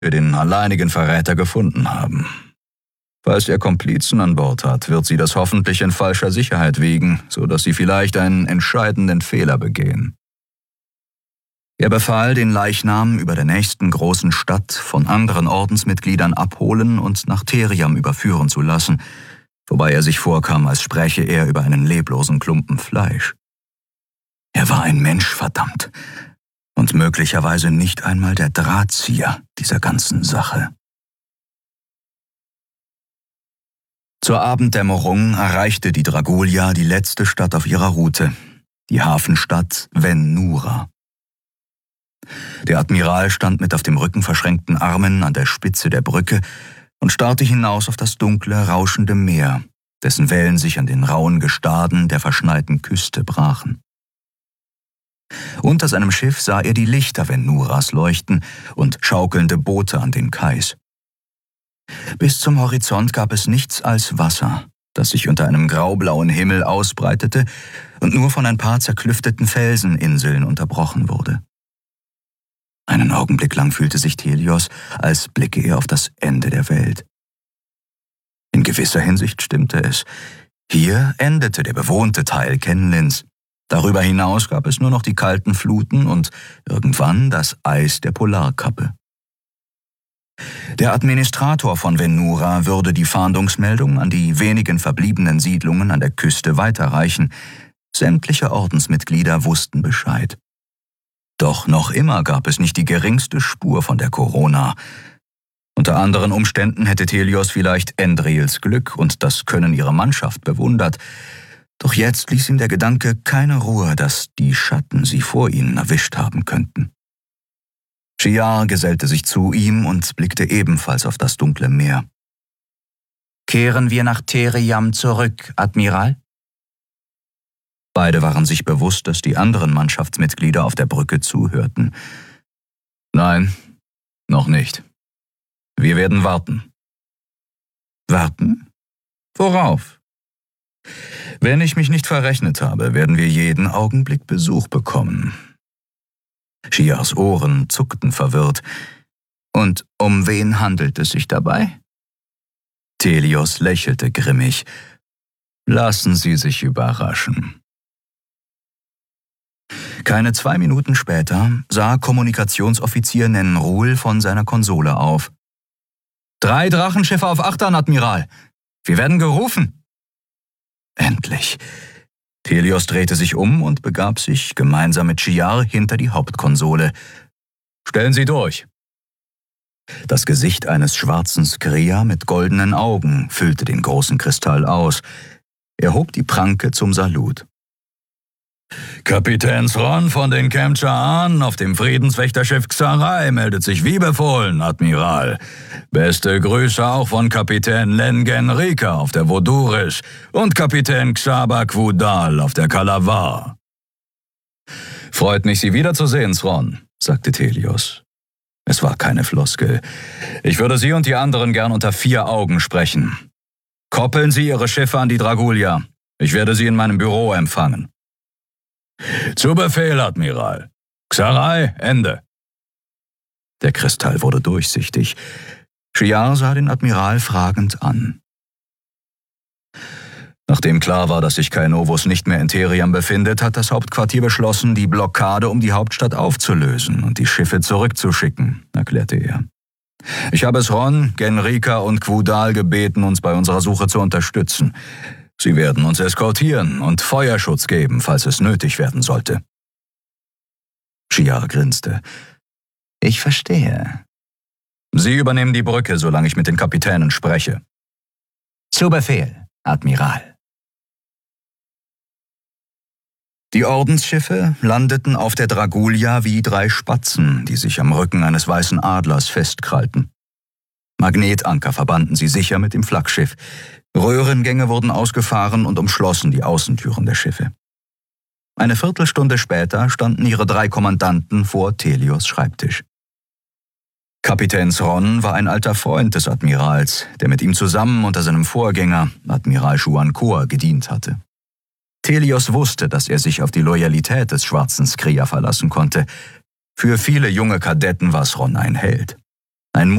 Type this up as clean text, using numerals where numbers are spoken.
wir den alleinigen Verräter gefunden haben. Falls er Komplizen an Bord hat, wird sie das hoffentlich in falscher Sicherheit wiegen, so dass sie vielleicht einen entscheidenden Fehler begehen. Er befahl, den Leichnam über der nächsten großen Stadt von anderen Ordensmitgliedern abholen und nach Theriam überführen zu lassen, wobei er sich vorkam, als spräche er über einen leblosen Klumpen Fleisch. Er war ein Mensch, verdammt, und möglicherweise nicht einmal der Drahtzieher dieser ganzen Sache. Zur Abenddämmerung erreichte die Dragulja die letzte Stadt auf ihrer Route, die Hafenstadt Ven-Nura. Der Admiral stand mit auf dem Rücken verschränkten Armen an der Spitze der Brücke und starrte hinaus auf das dunkle, rauschende Meer, dessen Wellen sich an den rauen Gestaden der verschneiten Küste brachen. Unter seinem Schiff sah er die Lichter Ven-Nuras leuchten und schaukelnde Boote an den Kais. Bis zum Horizont gab es nichts als Wasser, das sich unter einem graublauen Himmel ausbreitete und nur von ein paar zerklüfteten Felseninseln unterbrochen wurde. Einen Augenblick lang fühlte sich Thelios, als blicke er auf das Ende der Welt. In gewisser Hinsicht stimmte es. Hier endete der bewohnte Teil Kenlins. Darüber hinaus gab es nur noch die kalten Fluten und irgendwann das Eis der Polarkappe. Der Administrator von Ven-Nura würde die Fahndungsmeldung an die wenigen verbliebenen Siedlungen an der Küste weiterreichen. Sämtliche Ordensmitglieder wussten Bescheid. Doch noch immer gab es nicht die geringste Spur von der Corona. Unter anderen Umständen hätte Thelios vielleicht Endrils Glück und das Können ihrer Mannschaft bewundert. Doch jetzt ließ ihm der Gedanke keine Ruhe, dass die Schatten sie vor ihnen erwischt haben könnten. Shiar gesellte sich zu ihm und blickte ebenfalls auf das dunkle Meer. »Kehren wir nach Theriam zurück, Admiral?« Beide waren sich bewusst, dass die anderen Mannschaftsmitglieder auf der Brücke zuhörten. »Nein, noch nicht. Wir werden warten.« »Warten? Worauf?« »Wenn ich mich nicht verrechnet habe, werden wir jeden Augenblick Besuch bekommen.« Shiars Ohren zuckten verwirrt. »Und um wen handelt es sich dabei?« Thelios lächelte grimmig. »Lassen Sie sich überraschen.« Keine 2 Minuten später sah Kommunikationsoffizier Nenrul von seiner Konsole auf. »3 Drachenschiffe auf Achtern, Admiral! Wir werden gerufen!« Endlich. Thelios drehte sich um und begab sich gemeinsam mit Shiar hinter die Hauptkonsole. »Stellen Sie durch!« Das Gesicht eines schwarzen Skria mit goldenen Augen füllte den großen Kristall aus. Er hob die Pranke zum Salut. »Kapitän Thron von den Kemcha'an auf dem Friedenswächterschiff Xarai meldet sich wie befohlen, Admiral. Beste Grüße auch von Kapitän Lengen Rika auf der Vodurisch und Kapitän Xaba Quudal auf der Kalavar.« »Freut mich, Sie wiederzusehen, Thron«, sagte Thelios. Es war keine Floskel. »Ich würde Sie und die anderen gern unter 4 Augen sprechen. Koppeln Sie Ihre Schiffe an die Dragulja. Ich werde Sie in meinem Büro empfangen.« »Zu Befehl, Admiral. Xarai, Ende.« Der Kristall wurde durchsichtig. Shiar sah den Admiral fragend an. Nachdem klar war, dass sich Kaenovus nicht mehr in Theriam befindet, hat das Hauptquartier beschlossen, die Blockade um die Hauptstadt aufzulösen und die Schiffe zurückzuschicken, erklärte er. »Ich habe Thron, Genrika und Quudal gebeten, uns bei unserer Suche zu unterstützen. Sie werden uns eskortieren und Feuerschutz geben, falls es nötig werden sollte.« Shiar grinste. »Ich verstehe. Sie übernehmen die Brücke, solange ich mit den Kapitänen spreche.« »Zu Befehl, Admiral.« Die Ordensschiffe landeten auf der Dragulja wie 3 Spatzen, die sich am Rücken eines weißen Adlers festkrallten. Magnetanker verbanden sie sicher mit dem Flaggschiff. Röhrengänge wurden ausgefahren und umschlossen die Außentüren der Schiffe. Eine Viertelstunde später standen ihre 3 Kommandanten vor Thelios Schreibtisch. Kapitän Thron war ein alter Freund des Admirals, der mit ihm zusammen unter seinem Vorgänger, Admiral Shuankoa, gedient hatte. Thelios wusste, dass er sich auf die Loyalität des schwarzen Skria verlassen konnte. Für viele junge Kadetten war Thron ein Held. Ein